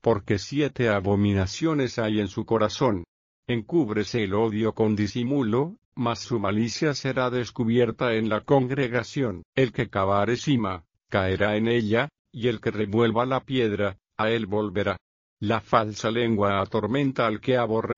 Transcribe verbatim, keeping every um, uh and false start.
porque siete abominaciones hay en su corazón. Encúbrese el odio con disimulo, mas su malicia será descubierta en la congregación. El que cavare sima, caerá en ella, y el que revuelva la piedra, a él volverá. La falsa lengua atormenta al que aborrece.